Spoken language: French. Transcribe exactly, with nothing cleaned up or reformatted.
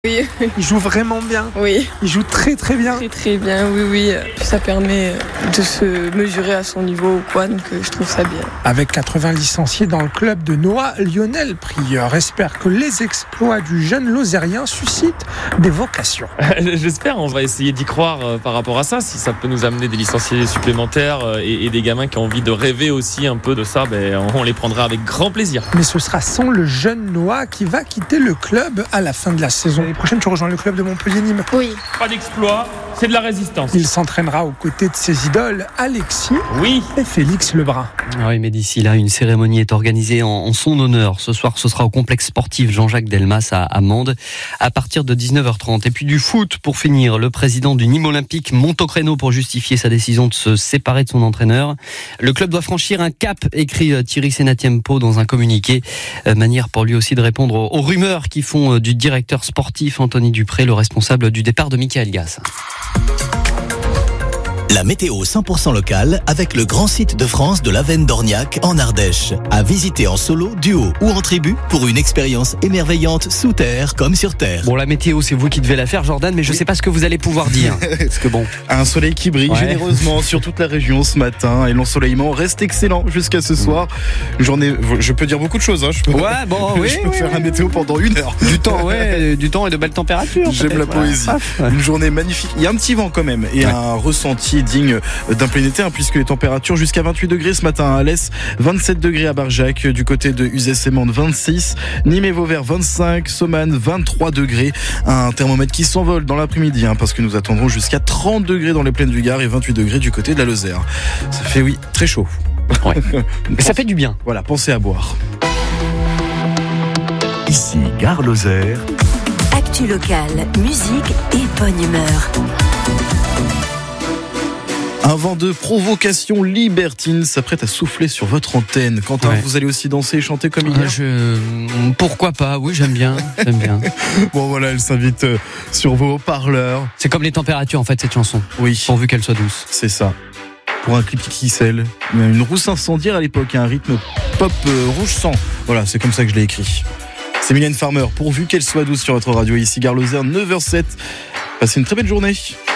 Oui. Il joue vraiment bien. Oui. Il joue très très bien. Très très bien, oui, oui. Ça permet de se mesurer à son niveau au quoi, donc je trouve ça bien. Avec quatre-vingts licenciés dans le club de Noah, Lionel Prieur espère que les exploits du jeune Lozérien suscitent des vocations. J'espère, on va essayer d'y croire euh, par rapport à ça. Si ça peut nous amener des licenciés supplémentaires euh, et, et des gamins qui ont envie de rêver aussi un peu de ça, ben, on les prendra avec grand plaisir. Mais ce sera sans le jeune Noah qui va quitter le club à la fin de la saison. L'année prochaine, tu rejoins le club de Montpellier-Nîmes. Oui. Pas d'exploit, c'est de la résistance. Il s'entraînera aux côtés de ses idoles, Alexis Oui. et Félix Lebrun. Oui, mais d'ici là, une cérémonie est organisée en, en son honneur. Ce soir, ce sera au complexe sportif Jean-Jacques Delmas à, à Mende, à partir de dix-neuf heures trente. Et puis du foot, pour finir, le président du Nîmes Olympique monte au créneau pour justifier sa décision de se séparer de son entraîneur. Le club doit franchir un cap, écrit Thierry Senatiempo dans un communiqué. Euh, manière pour lui aussi de répondre aux, aux rumeurs qui font du directeur sportif Anthony Dupré, le responsable du départ de Michael Gass. La météo cent pour cent locale avec le grand site de France de l'Avenne d'Orniac en Ardèche. À visiter en solo, duo ou en tribu pour une expérience émerveillante sous terre comme sur terre. Bon, la météo, c'est vous qui devez la faire, Jordan, mais je ne sais pas ce que vous allez pouvoir dire. Parce que bon. Un soleil qui brille Ouais. généreusement sur toute la région ce matin et l'ensoleillement reste excellent jusqu'à ce soir. Une journée, je peux dire beaucoup de choses. Hein. Je peux, Ouais, bon, oui. je peux oui, faire oui. un météo pendant une heure. Du temps, ouais, du temps et de belles températures. J'aime la peut-être, ouais. poésie. Paf. Une journée magnifique. Il y a un petit vent quand même et Ouais. un ressenti digne d'un plein été, hein, puisque les températures jusqu'à vingt-huit degrés ce matin à Alès, vingt-sept degrés à Barjac, du côté de Uzès et Mende vingt-six, Nîmes et Vauvert vingt-cinq, Somanes vingt-trois degrés, un thermomètre qui s'envole dans l'après-midi, hein, parce que nous attendrons jusqu'à trente degrés dans les plaines du Gard et vingt-huit degrés du côté de la Lozère. Ça fait, oui, très chaud. Ouais. Mais ça fait du bien. Voilà, pensez à boire. Ici Gare Lozère. Actu locale, musique et bonne humeur. Un vent de provocation libertine s'apprête à souffler sur votre antenne. Quentin, Ouais. vous allez aussi danser et chanter comme Euh, hier. je... Pourquoi pas? Oui, j'aime bien. J'aime bien. Bon voilà, elle s'invite euh, sur vos haut-parleurs. C'est comme les températures, en fait, cette chanson. Oui, Pourvu qu'elle soit douce. c'est ça. Pour un clip X X L, une rousse incendiaire à l'époque, un rythme pop euh, rouge sang. Voilà, c'est comme ça que je l'ai écrit. C'est Mylène Farmer, pourvu qu'elle soit douce sur votre radio. Ici Gare Lozère, neuf heures zéro sept. Passez une très belle journée.